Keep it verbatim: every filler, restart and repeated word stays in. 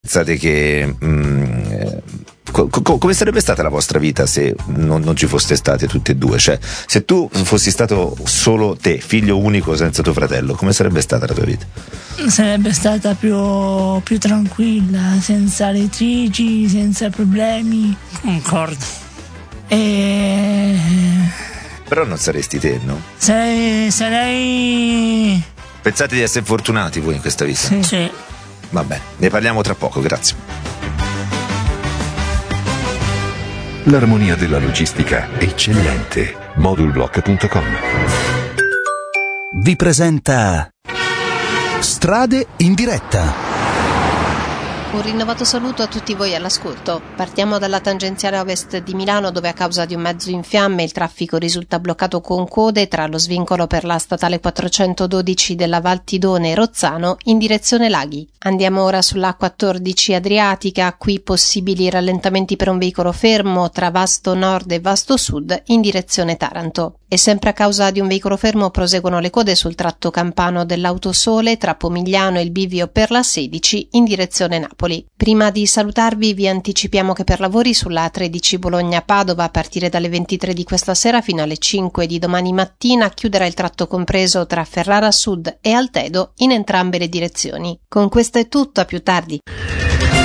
Pensate che mh, co- co- come sarebbe stata la vostra vita se non, non ci foste state tutte e due? Cioè, se tu fossi stato solo te, figlio unico senza tuo fratello, come sarebbe stata la tua vita? Sarebbe stata più, più tranquilla, senza litigi, senza problemi. Concordo. E Però non saresti te, no? sarei, sarei... Pensate di essere fortunati voi in questa vita? Sì. Sì. Vabbè, ne parliamo tra poco, grazie. L'armonia della logistica eccellente. Modulblock punto com vi presenta Strade in diretta. Un rinnovato saluto a tutti voi all'ascolto. Partiamo dalla tangenziale ovest di Milano, dove a causa di un mezzo in fiamme il traffico risulta bloccato con code tra lo svincolo per la statale quattrocentododici della Val Tidone e Rozzano in direzione Laghi. Andiamo ora sulla quattordici Adriatica, qui possibili rallentamenti per un veicolo fermo tra Vasto Nord e Vasto Sud in direzione Taranto. E sempre a causa di un veicolo fermo proseguono le code sul tratto campano dell'Autosole tra Pomigliano e il bivio per la sedici in direzione Napoli. Prima di salutarvi vi anticipiamo che per lavori sulla A tredici Bologna-Padova a partire dalle ventitré di questa sera fino alle cinque di domani mattina chiuderà il tratto compreso tra Ferrara Sud e Altedo in entrambe le direzioni. Con questo è tutto, a più tardi.